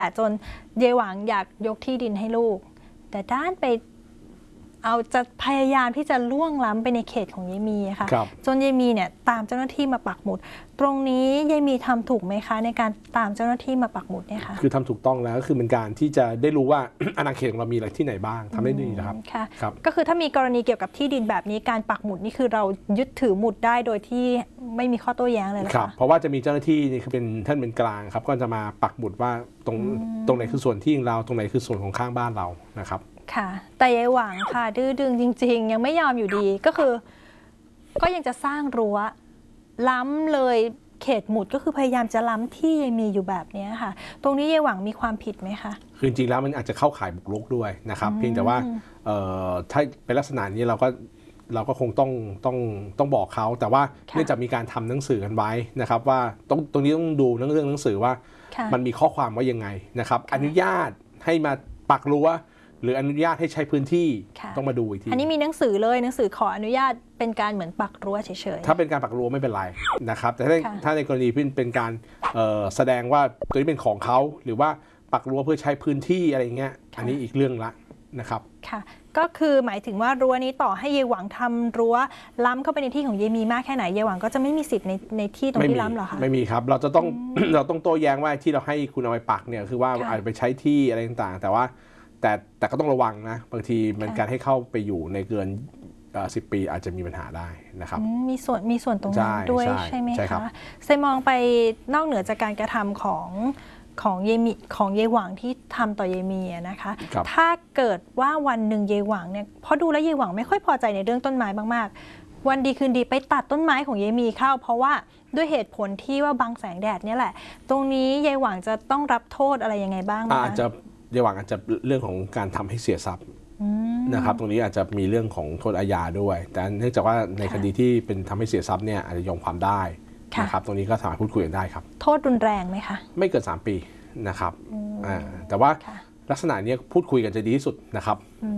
จนเยหวังอยากยกที่ดินให้ลูกแต่ด้านไปเอาจะพยายามที่จะล่วงล้ำไปในเขตของยายมีค่ะจนยายมีเนี่ยตามเจ้าหน้าที่มาปักหมุดตรงนี้ยายมีทำถูกไหมคะในการตามเจ้าหน้าที่มาปักหมุดเนี่ยค่ะคือทำถูกต้องแล้วก็คือเป็นการที่จะได้รู้ว่าอาณาเขตของเรามีอะไรที่ไหนบ้างทำได้ดีนะครับค่ะก็คือถ้ามีกรณีเกี่ยวกับที่ดินแบบนี้การปักหมุดนี่คือเรายึดถือหมุดได้โดยที่ไม่มีข้อโต้แย้งเลยนะคะเพราะว่าจะมีเจ้าหน้าที่นี่คือเป็นท่านเป็นกลางครับก็จะมาปักหมุดว่าตรงไหนคือส่วนที่ของเราตรงไหนคือส่วนของข้างบ้านเรานะครับค่ะแต่ยายหวังค่ะดื้อดึงจริงๆยังไม่ยอมอยู่ดีก็คือก็ยังจะสร้างรั้วล้ำเลยเขตหมุดก็คือพยายามจะล้ำที่ยังมีอยู่แบบนี้ค่ะตรงนี้ยายหวังมีความผิดไหมคะคือจริงๆแล้วมันอาจจะเข้าข่ายบุกรุกด้วยนะครับเพียงแต่ว่าถ้าเป็นลักษณะนี้เราก็คงต้องบอกเขาแต่ว่าเนื่องจากมีการทำหนังสือกันไว้นะครับว่าตรงนี้ต้องดูเรื่องหนังสือว่ามันมีข้อความว่ายังไงนะครับอนุญาตให้มาปักรั้วหรืออนุญาตให้ใช้พื้นที่ต้องมาดูอีกทีอันนี้มีหนังสือเลยหนังสือขออนุญาตเป็นการเหมือนปักรั้วเฉยๆถ้าเป็นการปักรั้วไม่เป็นไรนะครับแต่ถ้าในกรณีเป็นการแสดงว่าตัวนี้เป็นของเขาหรือว่าปักรั้วเพื่อใช้พื้นที่อะไรเงี้ยอันนี้อีกเรื่องละนะครับค่ะก็คือหมายถึงว่ารั้วนี้ต่อให้เยหวังทำรั้วล้ำเข้าไปในที่ของเยมีมากแค่ไหนเยหวังก็จะไม่มีสิทธิ์ในที่ตรงที่ล้ำหรอคะไม่มีครับเราต้องโต้แย้งว่าที่เราให้คุณเอาไปปักเนี่ยคือว่าอาจจะไปใช้ที่อะไรต่างๆแต่ก็ต้องระวังนะบางทีมันการให้เข้าไปอยู่ในเกิน10 ปีอาจจะมีปัญหาได้นะครับมีส่วนตรงนั้นด้วยใช่ไหมคะเซมองไปนอกเหนือจากการกระทำของเยหวังที่ทำต่อเยมีนะคะถ้าเกิดว่าวันหนึ่งเยหวังเนี่ยพอดูแล้วเยหวังไม่ค่อยพอใจในเรื่องต้นไม้มากๆวันดีคืนดีไปตัดต้นไม้ของเยมีเข้าเพราะว่าด้วยเหตุผลที่ว่าบังแสงแดดนี่แหละตรงนี้เยหวังจะต้องรับโทษอะไรยังไงบ้างอาจจะเยหวังอาจจะเรื่องของการทำให้เสียทรัพย์นะครับตรงนี้อาจจะมีเรื่องของโทษอาญาด้วยแต่เนื่องจากว่าในคดีที่เป็นทำให้เสียทรัพย์เนี่ยอาจจะยอมความได้นะครับตรงนี้ก็สามารถพูดคุยกันได้ครับโทษรุนแรงไหมคะไม่เกิน3 ปีนะครับแต่ว่าลักษณะนี้พูดคุยกันจะดีที่สุดนะครับ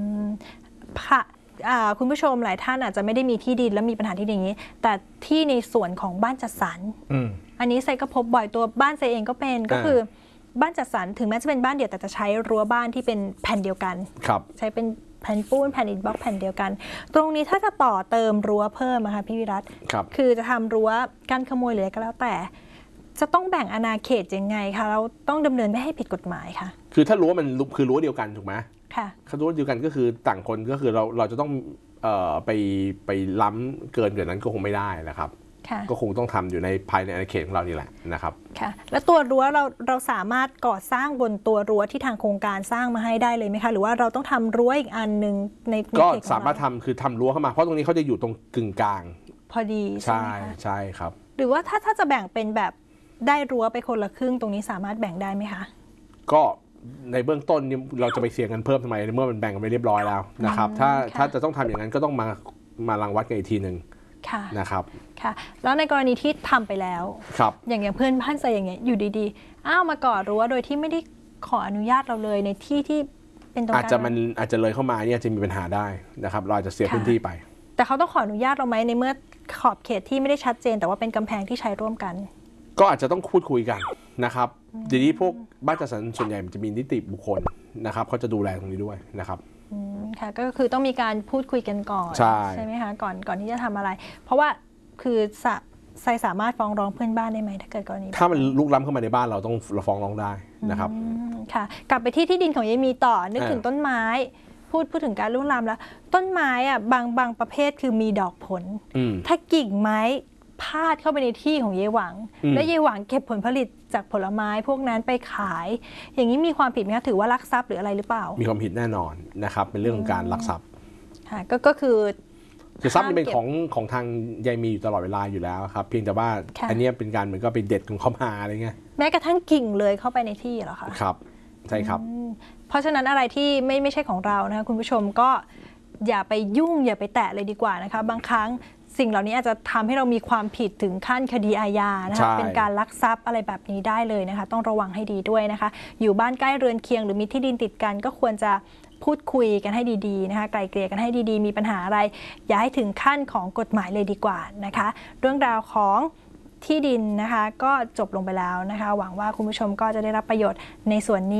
คุณผู้ชมหลายท่านอาจจะไม่ได้มีที่ดินและมีปัญหาที่ดินอย่างนี้แต่ที่ในส่วนของบ้านจัดสรรอันนี้ไซก็พบบ่อยตัวบ้านไซเองก็เป็นก็คือบ้านจัดสรรถึงแม้จะเป็นบ้านเดี่ยวแต่จะใช้รั้วบ้านที่เป็นแผ่นเดียวกันใช้เป็นแผ่นปูนแผ่นอิฐบล็อกแผ่นเดียวกันตรงนี้ถ้าจะต่อเติมรั้วเพิ่มนะคะพี่วิรัตคือจะทำรั้วกันขโมยหรืออะไรก็แล้วแต่จะต้องแบ่งอาณาเขตยังไงคะเราต้องดำเนินไม่ให้ผิดกฎหมายค่ะคือถ้ารั้วมันคือรั้วเดียวกันถูกไหมค่ะรั้วเดียวกันก็คือต่างคนก็คือเราจะต้องไปล้ำเกินนั้นก็คงไม่ได้นะครับก็คงต้องทำอยู่ในภายในอาณาเขตของเรานี่แหละนะครับค่ะแล้วตัวรั้วเราสามารถก่อสร้างบนตัวรั้วที่ทางโครงการสร้างมาให้ได้เลยไหมคะหรือว่าเราต้องทำรั้วอีกอันหนึ่งในก็สามารถทำคือทำรั้วเข้ามาเพราะตรงนี้เขาจะอยู่ตรงกึ่งกลางพอดีใช่ใช่ครับหรือว่าถ้าจะแบ่งเป็นแบบได้รั้วไปคนละครึ่งตรงนี้สามารถแบ่งได้ไหมคะก็ในเบื้องต้นเราจะไปเสี่ยงกันเพิ่มทำไมเมื่อมันแบ่งกันไปเรียบร้อยแล้วนะครับถ้าจะต้องทำอย่างนั้นก็ต้องมารังวัดกันอีกทีหนึ่งนะครับค่ะแล้วในกรณีที่ทำไปแล้วอย่างเพื่อนบ้านใจอย่างเงี้ยอยู่ดีๆมาก่อรั้วโดยที่ไม่ได้ขออนุญาตเราเลยในที่เป็นตรงกลางอาจจะเลยเข้ามาเนี่ยจะมีปัญหาได้นะครับเราจะเสียพื้นที่ไปแต่เขาต้องขออนุญาตเราไหมในเมื่อขอบเขตที่ไม่ได้ชัดเจนแต่ว่าเป็นกำแพงที่ใช้ร่วมกันก็อาจจะต้องพูดคุยกันนะครับทีนี้พวกบ้านจัดสรรส่วนใหญ่มันจะมีนิติบุคคลนะครับเขาจะดูแลตรงนี้ด้วยนะครับค่ะก็คือต้องมีการพูดคุยกันก่อนใช่ไหมคะก่อนที่จะทำอะไรเพราะว่าคือไซสามารถฟ้องร้องเพื่อนบ้านได้ไหมถ้าเกิดกรณีถ้ามันลุกล้ำเข้ามาในบ้านเราต้องฟ้องร้องได้นะครับค่ะกลับไปที่ดินของยายมีต่อนึกถึงต้นไม้พูดถึงการลุกล้ำแล้วต้นไม้อ่ะบางประเภทคือมีดอกผลถ้ากิ่งไม้พาดเข้าไปในที่ของเยหวังและเยหวังเก็บผลผลิตจากผลไม้พวกนั้นไปขายอย่างนี้มีความผิดไหมคะถือว่าลักทรัพย์หรืออะไรหรือเปล่ามีความผิดแน่นอนนะครับเป็นเรื่องของการลักทรัพย์ค่ะก็คือทรัพย์นี่เป็นของทางยายมีอยู่ตลอดเวลาอยู่แล้วครับเพียงแต่ว่าอันนี้เป็นการเหมือนก็ไปเด็ดของเขามาอะไรเงี้ยแม้กระทั่งกิ่งเลยเข้าไปในที่เหรอคะครับใช่ครับเพราะฉะนั้นอะไรที่ไม่ใช่ของเรานะคะคุณผู้ชมก็อย่าไปยุ่งอย่าไปแตะเลยดีกว่านะคะบางครั้งสิ่งเหล่านี้อาจจะทำให้เรามีความผิดถึงขั้นคดีอาญานะคะเป็นการลักทรัพย์อะไรแบบนี้ได้เลยนะคะต้องระวังให้ดีด้วยนะคะอยู่บ้านใกล้เรือนเคียงหรือมีที่ดินติดกันก็ควรจะพูดคุยกันให้ดีๆนะคะไกลเกลี่ยกันให้ดีๆมีปัญหาอะไรอย่าให้ถึงขั้นของกฎหมายเลยดีกว่านะคะเรื่องราวของที่ดินนะคะก็จบลงไปแล้วนะคะหวังว่าคุณผู้ชมก็จะได้รับประโยชน์ในส่วนนี้